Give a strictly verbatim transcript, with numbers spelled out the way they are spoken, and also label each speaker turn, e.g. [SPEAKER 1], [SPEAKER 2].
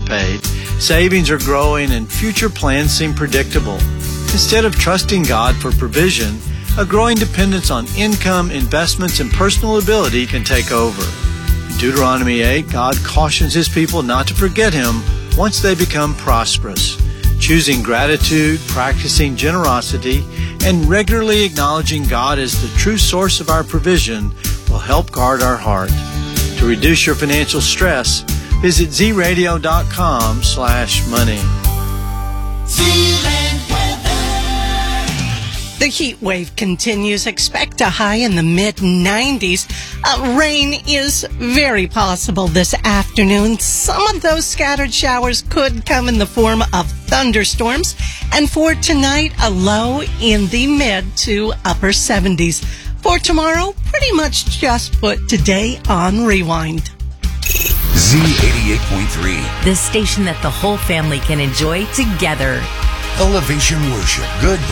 [SPEAKER 1] paid, savings are growing, and future plans seem predictable. Instead of trusting God for provision, a growing dependence on income, investments, and personal ability can take over. In Deuteronomy eight, God cautions His people not to forget Him once they become prosperous. Choosing gratitude, practicing generosity, and regularly acknowledging God as the true source of our provision will help guard our heart. To reduce your financial stress, visit zradio.com slash money.
[SPEAKER 2] The heat wave continues. Expect a high in the mid nineties. Uh, rain is very possible this afternoon. Some of those scattered showers could come in the form of thunderstorms. And for tonight, a low in the mid to upper seventies. For tomorrow, pretty much just put today on rewind.
[SPEAKER 3] Z eighty-eight point three.
[SPEAKER 4] The station that the whole family can enjoy together.
[SPEAKER 3] Elevation Worship. Good